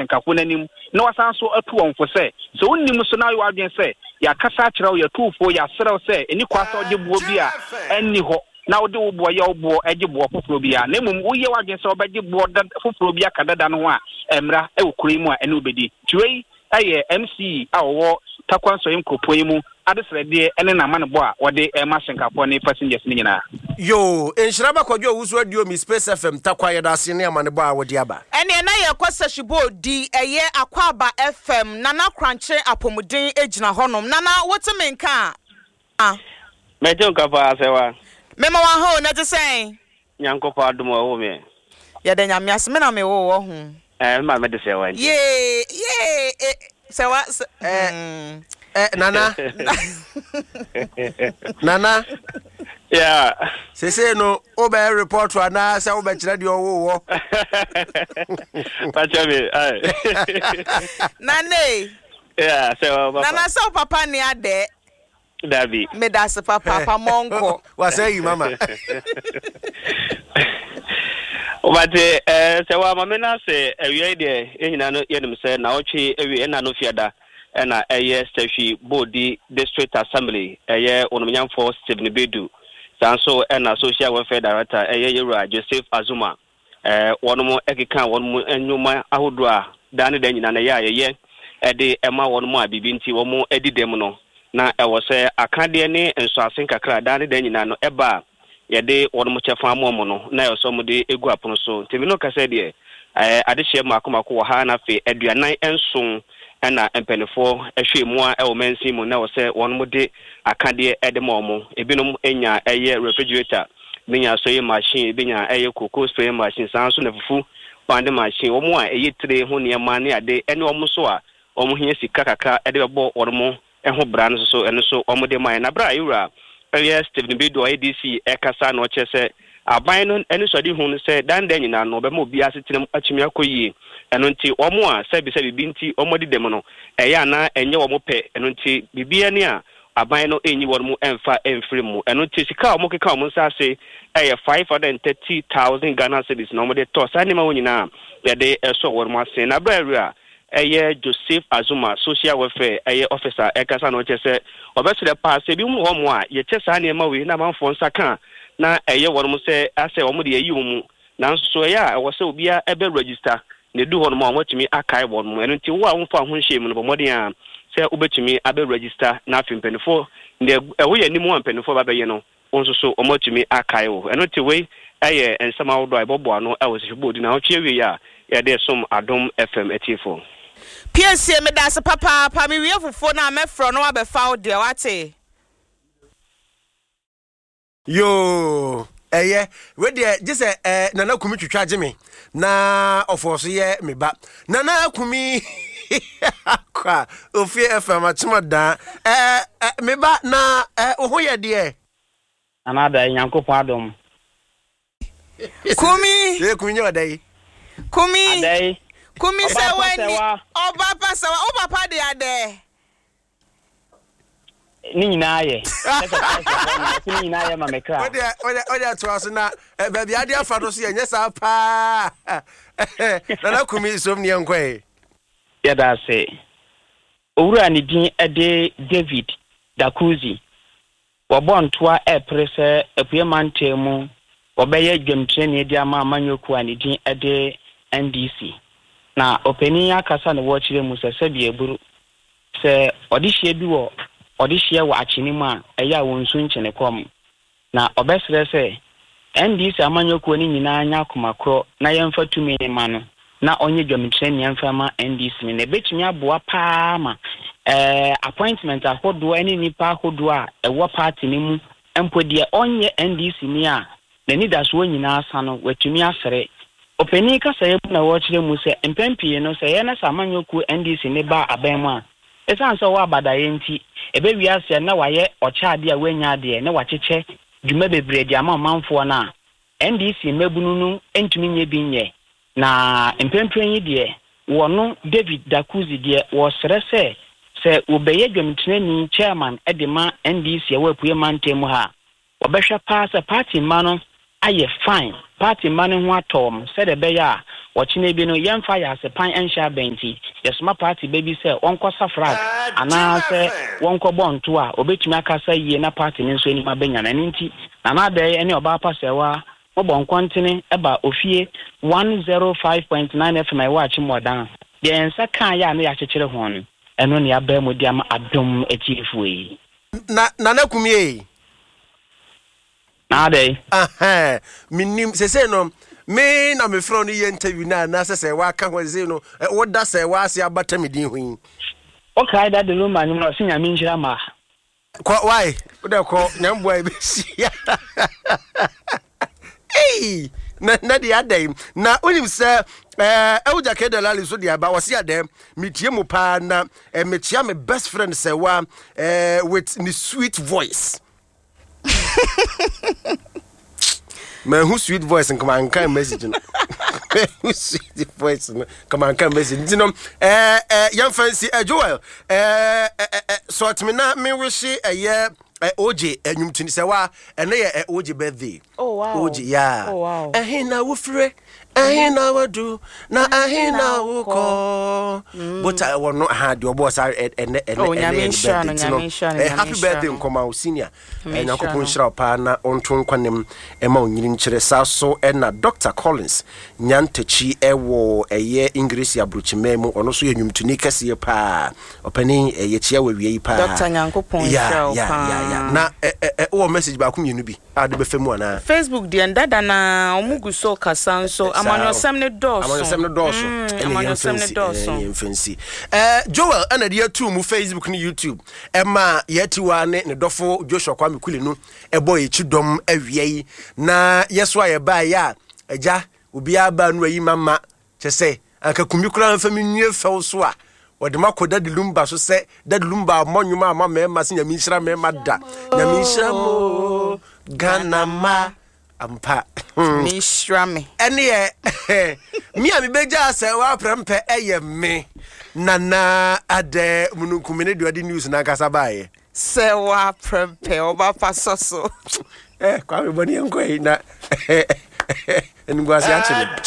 asenkafo nanim na wasan so atu on fo se so wonnim so na yo adwen se ya kasa kyerɛw ya tuufo ya serew se eni kwasa ogye buo bi a enni ho na wode wo buo ya wo buo egye buo foforo bi a na mum wo ye wadwen se obegye buo foforo bi aka dada no ho a emra e wo kuri mu a ene obedi tuwei aye MC a wo takwanso yim kopoyi mu adesrede ene na mane bo a wode masenkafo ne passengers ni nyina yo enhyiraba kwadwo wusu adio mi Space FM takwaye da ase ne amane bo a wode aba ene na ye kwasa shibo di eye akwaba FM nana kranche apomuden ejina honom nana woteme nka mejo nka fa asewa mema wa ho na te sen nyankopa adumo ho me ya de nyame ase me na me wo ho ma me de sewa ye sewa Nana Nana yeah say no obe report na say obe kire de owo pacha me Nane yeah sewa papa Nana so papa ni ade Dabi me da se papa monko wa say mama obate sewa mama na say ewie de enyina no yenim say na ochi ewie na no fiada na Steshi Bodi District Assembly onomnyamfo Stephen Bedu sanso na Social Welfare Director Yura Joseph Azuma wonomo ekeka wonomo enwuma ahodo a dane da nyina na ye de ema wonomo abibinti womo edidem no na ewo se akade ne enso asen kakra dane da nyina no eba ye de wonomo chefa amomo no na yo so mo de egu apono so temi no kase de adehye makomako wo ha na fe aduanan enson na empenefo ehwemu a ewo mansi mu na wo se wonomo de akade edemo ebinom enya refrigerator binya soye machine binya cocoa spray machine sanso na fufu pande machine womo a tire ho ne ma ne ade ene womo so a womo hia sika kaka ede bebo womo ho bra no so ene so womo de man na bra yura Stephen Bedu ADC ekasa na oche se aban no ene so de hu no se dan dan nyina no be mo bia setinem atumi akoyi eno nti womo a sebi binti womo de dem no eya na enye womo pe eno nti bibia ne a aban no enyi womo emfa emfiri mu eno nti sika womo keka womo nsase 530,000 Ghana cedis na womo de to sane ma wonyina ya de eso womo ase na bra area Joseph Azuma Social Welfare officer ekasa na oche se obesere pa se bi mu womo a ye che sane ma we na manfo nsaka na womo se ase womo de yi womo na nso ya wo se obia ebe register ne du hono ma watumi akai wono eno nti wo a wonfa ho nhye mu no bomode a se obetumi abe register na afimpenifo ne wo ya nimu ampenifo ba beye no onso so omotumi akai wo eno nti we ensama wo do ibobo ano e wo se bodi na wo chiewe ya de som Adom FM etifo PSC me da se papa pa me wie fufo na mefro no abefa wo de wate yo we de jese nana kumi twitwa geme na ofoso ye meba nana kumi kwa ofie FM atimoda meba na oho ye de anada Nyankopon Adom kumi kumi nyodai kumi adai kumi se wani oba pasa oba pa de ade ni nyina ye ni nyina ye ma mekra odia to aso na baabi ade afa do so ye nyesa pa na kumi som ne nkwae ya da se owura ni din ede David Dakuzi wobontoa eprese epuemantemu obeye dwemtreni edi ama amanyoku ani din ede NDC na openi akasa ne wo chire mu se bia eburu se odihye bi wo odihye wa achinimu a eya wonsu nchene kom na obesere se NDC amanyoku ani nyina anya komakro na yemfa tumi ne ma no na onye dwemtreni yemfa ma NDC ne betumi aboa pa ma appointment ahodo ani nipa ahodo a ewo party ni mu empodie onye NDC ni a nani da so nyina asa no watumi asere openi kasa ye na wo chire mu se empempie no se ye na samanyoku NDC ne ba aban a esanso wa abadaye nti ebe wiase na waye ochaade a wanya ade na wacheche dwuma bebre di ama manfo na NDC mebununu entumi nye binye na empempie yi de wono David Dakuzi de wo sere se obeye dwamtene chairman edema NDC a wapue mantemu ha obehwe pa se party ma no aye fine party money ho atom said the beya watching bi no yemfa ya se pan enhia benti yesoma party baby say onko safrag ana say wonko bonto a obetumi akasa yie na party ni nso ani mabenya na nti na dey ene oba pasewa obon kontine eba ofie 105.9 FM watch modan de ensa kan ya na ya chekere ho no eno ne aba mu dia ma adom etiefo yi na kumie na dey minim sese no me na me front no interview na sese wa ka ho ze no wo da se wa ase abata medin hu okay that the room anum no sinya me nhira ma why wo da ko nyambo ai be sia hey na dia dai na onim se Euja Kedalali so dia ba wasi adem metie mu pa na metia me best friend se wa with ni sweet voice man who sweet voice and come on kind message no who sweet voice come on kind message you know young fancy Joel so at me na me wish OJ enyum tuni se wa ene ye OJ birthday. Oh wow. OJ yeah. Oh wow. Ehina wo frɛ ehina wadu na ehina wo ko. But I will not had your boss ene happy birthday nkoma o senior. Nyakopon hira pa na onto nkwanem ema onyiri nkyere sa so na Dr. Collins nyantachi ewo eye English abrochimemu ono so enyum tuni kase pa. Opani ye chia wawie pa. Dr. Nyankopon hira pa. Na o message ba kumyenu bi ade be femu ana Facebook di ndada na omuguso kasanso amanyosem ne doso yemfansi Joel ana dia tu mu Facebook ni YouTube ema yetiwa ne dofo Joshua Kwame Kuli no ebo yechidom awiei na yeso aye ba ya agya obi aba no ayi mama chese aka kumikura mfami nwie fewso a wode makoda de lumba so se de lumba monwuma ama mema se nyame nhira mema da nyame nhira mo ganama ampa mishra me ene mi a me beja se wa prempe eye me nana ade mununkumene de news na kasa bae se wa prempe oba pasoso kwa me boni enko na ngwasi achile